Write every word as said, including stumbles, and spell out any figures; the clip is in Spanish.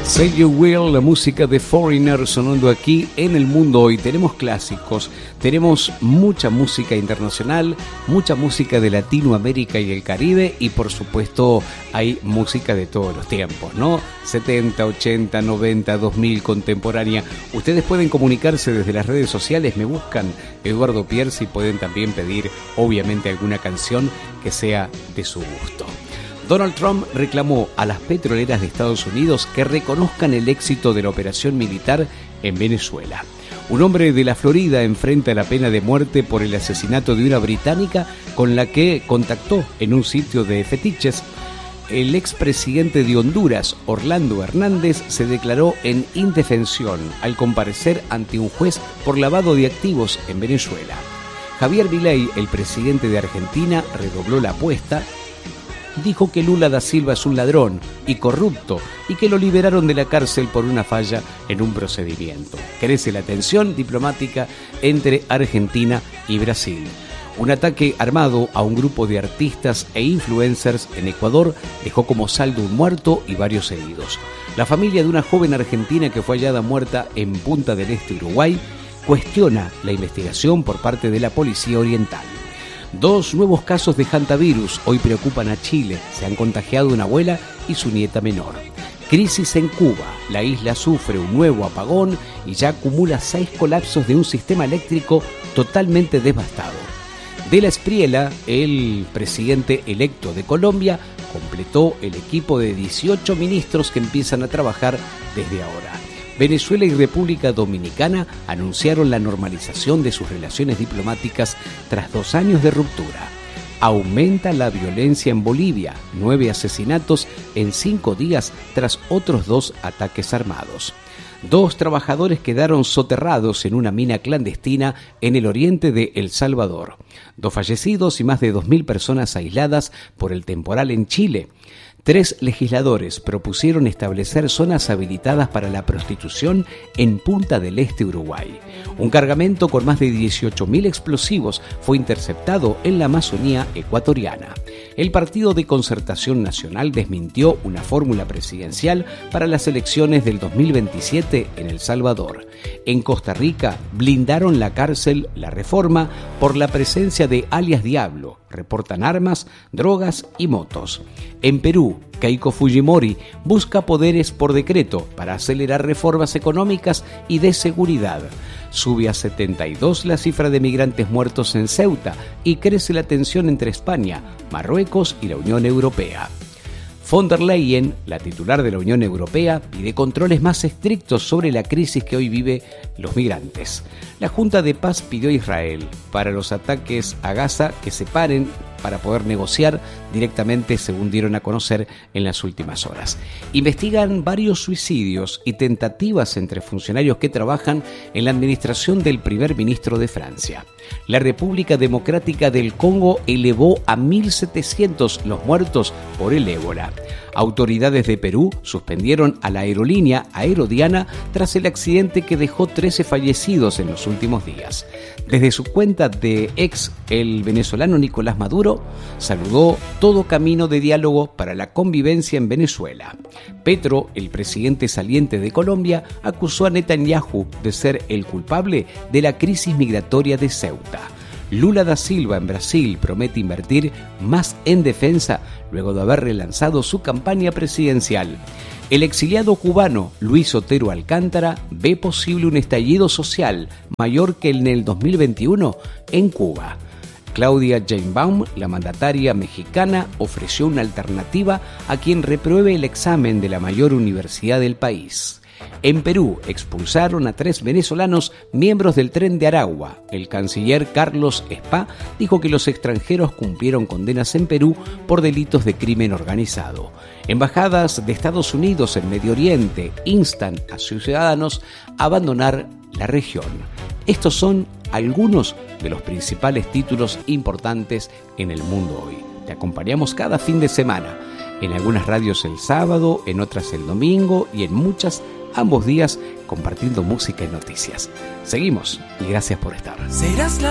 Say You Will, la música de Foreigner sonando aquí en El Mundo Hoy. Tenemos clásicos, tenemos mucha música internacional, mucha música de Latinoamérica y el Caribe y por supuesto hay música de todos los tiempos, ¿no? setenta, ochenta, noventa, dos mil, contemporánea. Ustedes pueden comunicarse desde las redes sociales, me buscan Eduardo Pierce y pueden también pedir obviamente alguna canción que sea de su gusto. Donald Trump reclamó a las petroleras de Estados Unidos que reconozcan el éxito de la operación militar en Venezuela. Un hombre de la Florida enfrenta la pena de muerte por el asesinato de una británica con la que contactó en un sitio de fetiches. El expresidente de Honduras, Orlando Hernández, se declaró en indefensión al comparecer ante un juez por lavado de activos en Venezuela. Javier Milei, el presidente de Argentina, redobló la apuesta. Dijo que Lula da Silva es un ladrón y corrupto y que lo liberaron de la cárcel por una falla en un procedimiento. Crece la tensión diplomática entre Argentina y Brasil. Un ataque armado a un grupo de artistas e influencers en Ecuador dejó como saldo un muerto y varios heridos. La familia de una joven argentina que fue hallada muerta en Punta del Este, Uruguay, cuestiona la investigación por parte de la Policía Oriental. Dos nuevos casos de hantavirus hoy preocupan a Chile. Se han contagiado una abuela y su nieta menor. Crisis en Cuba. La isla sufre un nuevo apagón y ya acumula seis colapsos de un sistema eléctrico totalmente devastado. De la Espriella, el presidente electo de Colombia, completó el equipo de dieciocho ministros que empiezan a trabajar desde ahora. Venezuela y República Dominicana anunciaron la normalización de sus relaciones diplomáticas tras dos años de ruptura. Aumenta la violencia en Bolivia, nueve asesinatos en cinco días tras otros dos ataques armados. Dos trabajadores quedaron soterrados en una mina clandestina en el oriente de El Salvador. Dos fallecidos y más de dos mil personas aisladas por el temporal en Chile. Tres legisladores propusieron establecer zonas habilitadas para la prostitución en Punta del Este, Uruguay. Un cargamento con más de dieciocho mil explosivos fue interceptado en la Amazonía ecuatoriana. El Partido de Concertación Nacional desmintió una fórmula presidencial para las elecciones del dos mil veintisiete en El Salvador. En Costa Rica blindaron la cárcel La Reforma por la presencia de alias Diablo. Reportan armas, drogas y motos. En Perú, Keiko Fujimori busca poderes por decreto para acelerar reformas económicas y de seguridad. Sube a setenta y dos la cifra de migrantes muertos en Ceuta y crece la tensión entre España, Marruecos y la Unión Europea. Von der Leyen, la titular de la Unión Europea, pide controles más estrictos sobre la crisis que hoy vive los migrantes. La Junta de Paz pidió a Israel para los ataques a Gaza que se paren para poder negociar directamente, según dieron a conocer en las últimas horas. Investigan varios suicidios y tentativas entre funcionarios que trabajan en la administración del primer ministro de Francia. La República Democrática del Congo elevó a mil setecientos los muertos por el ébola. Autoridades de Perú suspendieron a la aerolínea Aerodiana tras el accidente que dejó trece fallecidos en los últimos días. Desde su cuenta de ex, el venezolano Nicolás Maduro saludó todo camino de diálogo para la convivencia en Venezuela. Petro, el presidente saliente de Colombia, acusó a Netanyahu de ser el culpable de la crisis migratoria de Ceuta. Lula da Silva en Brasil promete invertir más en defensa luego de haber relanzado su campaña presidencial. El exiliado cubano Luis Otero Alcántara ve posible un estallido social mayor que en el dos mil veintiuno en Cuba. Claudia Sheinbaum, la mandataria mexicana, ofreció una alternativa a quien repruebe el examen de la mayor universidad del país. En Perú expulsaron a tres venezolanos miembros del Tren de Aragua. El canciller Carlos Spa dijo que los extranjeros cumplieron condenas en Perú por delitos de crimen organizado. Embajadas de Estados Unidos en Medio Oriente instan a sus ciudadanos a abandonar la región. Estos son algunos de los principales títulos importantes en el mundo hoy. Te acompañamos cada fin de semana. En algunas radios el sábado, en otras el domingo y en muchas ambos días compartiendo música y noticias. Seguimos y gracias por estar. Serás la